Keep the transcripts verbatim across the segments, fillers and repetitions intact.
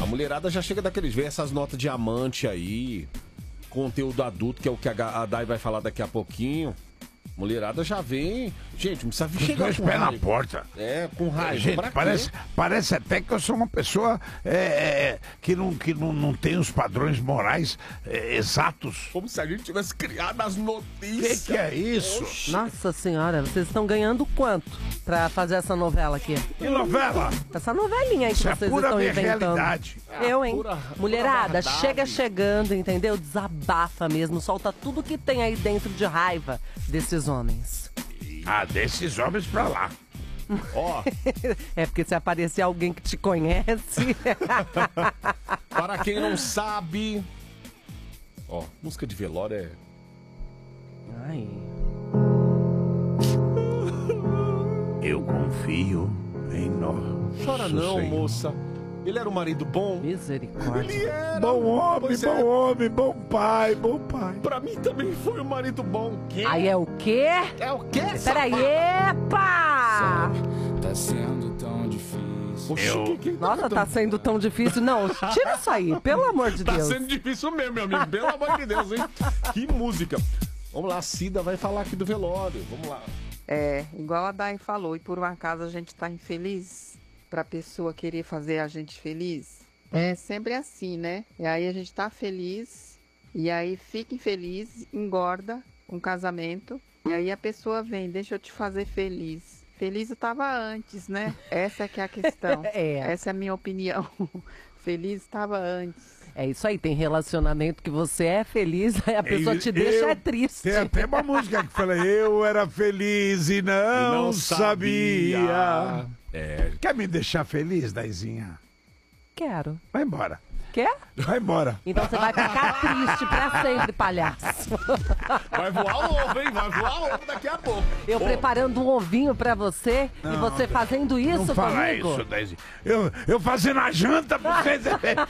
mulherada já chega daqueles, vê essas notas diamante aí, conteúdo adulto, que é o que a, a Dai vai falar daqui a pouquinho. Mulherada já vem. Gente, não precisa chegar dois com pés raiva. na porta. É, com raiva. Gente, Pra parece, quê? parece até que eu sou uma pessoa é, é, que, não, que não, não tem os padrões morais é, exatos. Como se a gente tivesse criado as O notícias. que, que é isso? Oxi. Nossa senhora, vocês estão ganhando quanto pra fazer essa novela aqui? Que novela? Essa novelinha aí que Isso é vocês pura estão minha inventando. realidade. Eu, hein? Pura- pura Mulherada, verdade. chega chegando, entendeu? Desabafa mesmo, solta tudo que tem aí dentro de raiva desses homens. Ah, desses homens pra lá. Ó, É porque se aparecer alguém que te conhece... para quem não sabe... Ó, música de velório é... Ai... Eu confio em nós. Chora não, Senhor. moça. Ele era um marido bom. Misericórdia. Ele era. Bom homem, Pois bom é. homem, bom pai, bom pai. Pra mim também foi um marido bom. Que? Aí é o quê? É o quê? Peraí, epa! Tá sendo tão difícil. Oxi, Eu- que- que- Nossa, tá sendo tão difícil. Não, tira isso aí, pelo amor de Tá Deus. sendo difícil mesmo, meu amigo. Pelo amor de Deus, hein? Que música. Vamos lá, a Cida vai falar aqui do velório. Vamos lá. É, igual a Dai falou, e por um acaso a gente tá infeliz, pra pessoa querer fazer a gente feliz. É sempre assim, né? E aí a gente tá feliz, e aí fica infeliz, engorda um casamento, e aí a pessoa vem, deixa eu te fazer feliz. Feliz eu tava antes, né? Essa é que é a questão. É. Essa é a minha opinião. Feliz estava antes. É isso aí, tem relacionamento que você é feliz, aí a pessoa Eu- te deixa eu- é triste. Tem até uma música que fala, eu era feliz e não, Não sabia. sabia. É. Quer me deixar feliz, Daizinha? Quero. Vai embora. Quer? Vai embora. Então você vai ficar triste pra sempre, palhaço. Vai voar o ovo, hein? Vai voar o ovo daqui a pouco. Eu Ô, preparando um ovinho pra você e você fazendo isso Não fala comigo? isso, Daizinha. Eu, eu fazendo a janta pra vocês.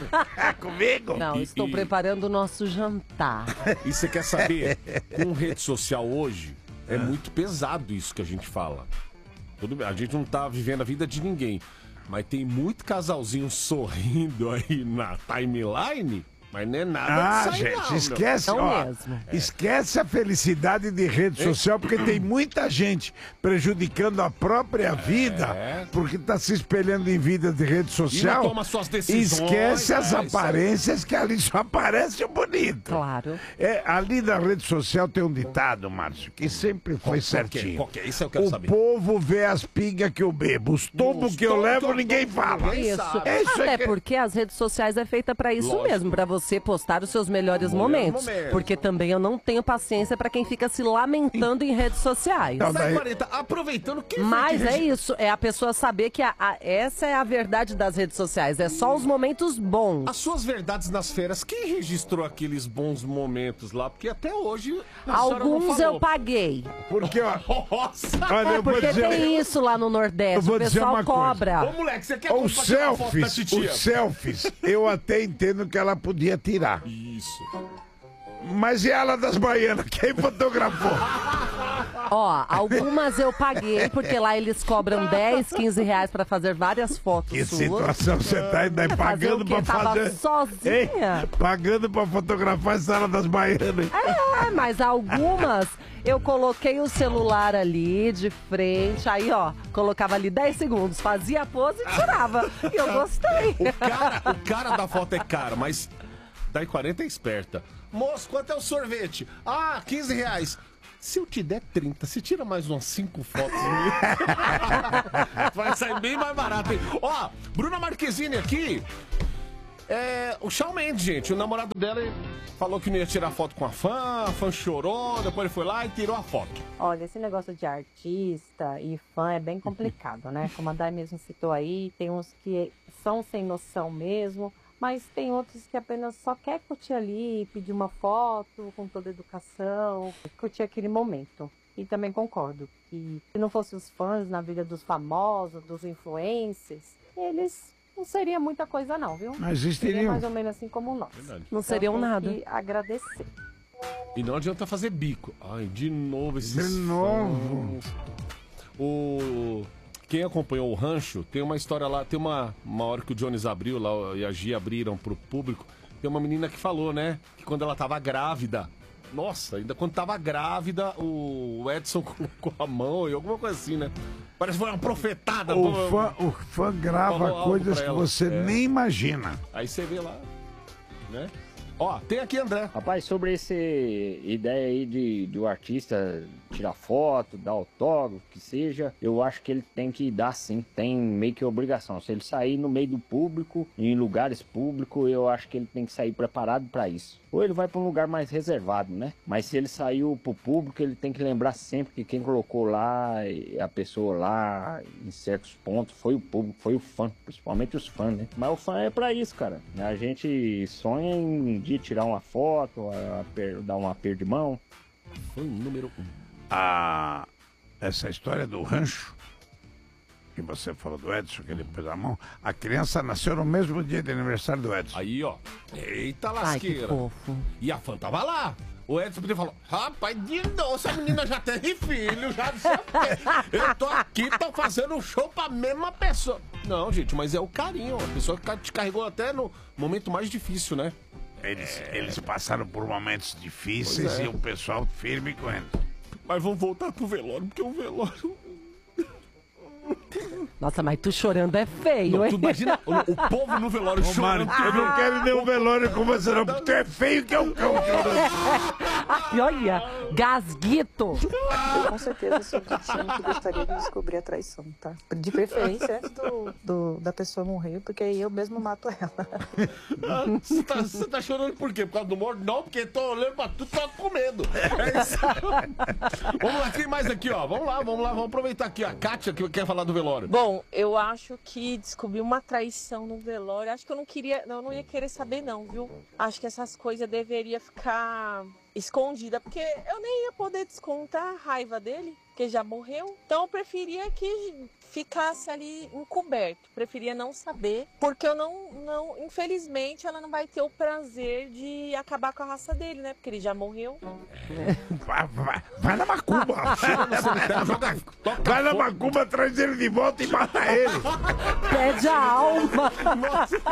É comigo? Não, E- estou e- preparando o nosso jantar. E você quer saber? Com rede social hoje, é muito pesado isso que a gente fala. Tudo bem, a gente não tá vivendo a vida de ninguém. Mas tem muito casalzinho sorrindo aí na timeline, mas não é nada Ah, de sair, gente, não, meu. esquece, Não ó, mesmo. esquece a felicidade de rede social, porque tem muita gente prejudicando a própria vida, porque tá se espelhando em vida de rede social. toma suas decisões, Esquece as é, isso aí. aparências, que ali só aparece o bonito. Claro. É, ali na rede social tem um ditado, Márcio, que sempre foi Qual que é? certinho. Qual que é? Isso eu quero O saber. povo vê as pingas que eu bebo, os tombos Os que eu tombos levo, que eu ninguém tomo, fala. ninguém Isso. sabe. É isso Até aí que- porque as redes sociais é feita pra isso Lógico. mesmo, pra você postar os seus melhores Melhores momentos. momentos. Porque também eu não tenho paciência pra quem fica se lamentando em redes sociais. Não, Sai daí- quarenta, aproveitando que Mas é isso, é a pessoa saber que a- a- essa é a verdade das redes sociais, é só os momentos bons. As suas verdades nas feiras, quem registrou aqueles bons momentos lá? Porque até hoje a senhora não Alguns falou. eu paguei. Porque, ó, Nossa! olha, É eu vou porque dizer... tem isso lá no Nordeste, Eu vou o dizer pessoal uma coisa. cobra. Ô, moleque, você quer Os como pra tirar uma foto da selfies, titia? os selfies, eu até entendo que ela podia tirar. Isso. Mas e ela das baianas? Quem fotografou? Ó, algumas eu paguei, porque lá eles cobram dez, quinze reais pra fazer várias fotos Que suas. situação você tá aí, daí Fazer pagando o quê? pra Tava fazer... sozinha? Ei, pagando pra fotografar a sala das baianas. É, mas algumas eu coloquei o celular ali de frente, aí ó, colocava ali dez segundos, fazia a pose e tirava. E eu gostei. O cara, o cara da foto é caro, mas daí quarenta é esperta. Moço, quanto é o sorvete? Ah, quinze reais. Se eu te der trinta, você tira mais umas cinco fotos. Vai sair bem mais barato, hein? Ó, Bruna Marquezine aqui. É, o Shawn Mendes, gente, o namorado dela ele falou que não ia tirar foto com a fã, a fã chorou, depois ele foi lá e tirou a foto. Olha, esse negócio de artista e fã é bem complicado, né? Como a Dai mesmo citou aí, tem uns que são sem noção mesmo, mas tem outros que apenas só quer curtir ali, pedir uma foto com toda a educação, curtir aquele momento. E também concordo que se não fossem os fãs na vida dos famosos, dos influencers, eles não seria muita coisa não, viu? Mas Seria existiriam. mais ou menos assim como nós. Verdade. Não Então, seriam tem nada. que agradecer. E não adianta fazer bico. Ai, de novo esses De novo. fãs. O quem acompanhou o rancho, tem uma história lá, tem uma, uma hora que o Jones abriu lá e a Gia abriram pro público, tem uma menina que falou, né, que quando ela tava grávida, nossa, ainda quando tava grávida, o Edson colocou a mão e alguma coisa assim, né? Parece que foi uma profetada. O pô, fã, o fã grava coisas que você é. nem imagina. Aí você vê lá, né? Ó, tem aqui André. Rapaz, sobre essa ideia aí de, de o artista tirar foto, dar autógrafo, que seja, eu acho que ele tem que dar sim, tem meio que obrigação. Se ele sair no meio do público, em lugares públicos, eu acho que ele tem que sair preparado para isso. Ou ele vai para um lugar mais reservado, né? Mas se ele saiu pro público, ele tem que lembrar sempre que quem colocou lá, a pessoa lá, em certos pontos, foi o público, foi o fã, principalmente os fãs, né? Mas o fã é para isso, cara. A gente sonha em um dia tirar uma foto, a, a, dar um aperto de mão. Fã número um. Ah, essa história do rancho, que você falou do Edson, que ele pôs a mão, a criança nasceu no mesmo dia de aniversário do Edson. Aí, ó. Eita Ai, que lasqueira. fofo. E a fã tava lá. O Edson podia falar, rapaz, de novo, essa menina já teve filho, já não sei o quê. Eu tô aqui, tô fazendo um show pra mesma pessoa. Não, gente, mas é o carinho. A pessoa que te carregou até no momento mais difícil, né? Eles, é... eles passaram por momentos difíceis é. e o pessoal firme com ele. Mas vamos voltar pro velório, porque o velório... Nossa, mas tu chorando é feio, Não, hein? tu imagina o, o povo no velório Ô, chorando. Mário, eu não quero nem um velório com você não, porque tu é feio que é um cão chorando. E olha, gasguito. Eu com certeza sou do time que gostaria de descobrir a traição, tá? De preferência antes do, do- da pessoa morrer, porque aí eu mesmo mato ela. Você tá, você tá chorando por quê? Por causa do morto? Não, porque tô olhando pra tu, tô com medo. É isso. Vamos lá, tem mais aqui, ó. Vamos lá, vamos lá, vamos aproveitar aqui. A Kátia que quer falar do velório. Bom, eu acho que descobrir uma traição no velório, acho que eu não queria, eu não ia querer saber não, viu? Acho que essas coisas deveriam ficar escondidas, porque eu nem ia poder descontar a raiva dele, que já morreu. Então eu preferia que ficasse ali encoberto, preferia não saber, porque eu não, não, infelizmente ela não vai ter o prazer de acabar com a raça dele, né? Porque ele já morreu. Vai, vai, vai na macumba. Joga, toca Vai na fogo. macumba, traz ele de volta e mata ele. Pede a alma.